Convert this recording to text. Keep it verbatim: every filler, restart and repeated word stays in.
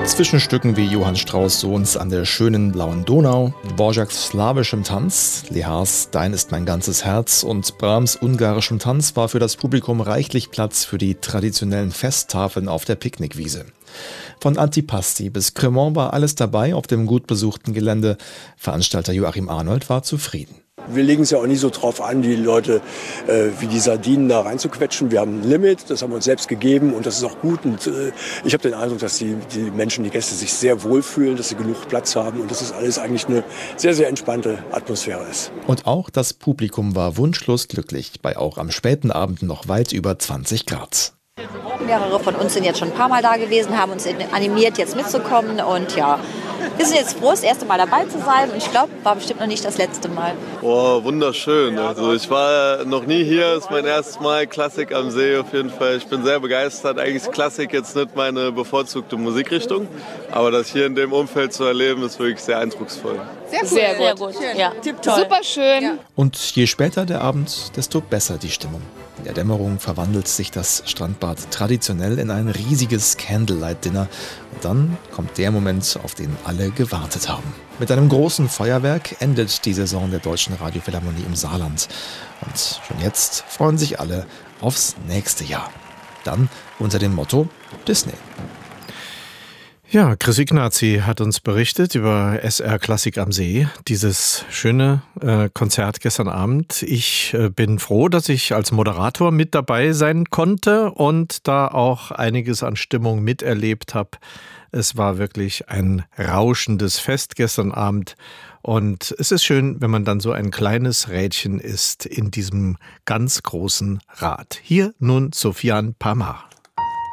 Zwischenstücken wie Johann Strauss' Sohns An der schönen blauen Donau, Dvořáks slawischem Tanz, Lehars Dein ist mein ganzes Herz und Brahms ungarischem Tanz war für das Publikum reichlich Platz für die traditionellen Festtafeln auf der Picknickwiese. Von Antipasti bis Cremant war alles dabei auf dem gut besuchten Gelände. Veranstalter Joachim Arnold war zufrieden. Wir legen es ja auch nie so drauf an, die Leute äh, wie die Sardinen da reinzuquetschen. Wir haben ein Limit, das haben wir uns selbst gegeben und das ist auch gut. Und äh, ich habe den Eindruck, dass die, die Menschen, die Gäste sich sehr wohlfühlen, dass sie genug Platz haben und dass das alles eigentlich eine sehr, sehr entspannte Atmosphäre ist. Und auch das Publikum war wunschlos glücklich, bei auch am späten Abend noch weit über zwanzig Grad. Mehrere von uns sind jetzt schon ein paar Mal da gewesen, haben uns animiert, jetzt mitzukommen und ja, wir sind jetzt froh, das erste Mal dabei zu sein und ich glaube, war bestimmt noch nicht das letzte Mal. Oh, wunderschön. Also ich war noch nie hier, ist mein erstes Mal Klassik am See auf jeden Fall. Ich bin sehr begeistert. Eigentlich ist Klassik jetzt nicht meine bevorzugte Musikrichtung, aber das hier in dem Umfeld zu erleben, ist wirklich sehr eindrucksvoll. Sehr gut. Sehr, sehr gut. Ja. Super schön. Ja. Und je später der Abend, desto besser die Stimmung. In der Dämmerung verwandelt sich das Strandbad traditionell in ein riesiges Candlelight-Dinner. Und dann kommt der Moment, auf den alle gewartet haben. Mit einem großen Feuerwerk endet die Saison der Deutschen Radiophilharmonie im Saarland. Und schon jetzt freuen sich alle aufs nächste Jahr. Dann unter dem Motto Disney. Ja, Chris Ignazi hat uns berichtet über S R Klassik am See, dieses schöne äh, Konzert gestern Abend. Ich äh, bin froh, dass ich als Moderator mit dabei sein konnte und da auch einiges an Stimmung miterlebt habe. Es war wirklich ein rauschendes Fest gestern Abend und es ist schön, wenn man dann so ein kleines Rädchen ist in diesem ganz großen Rad. Hier nun Sofiane Pamar.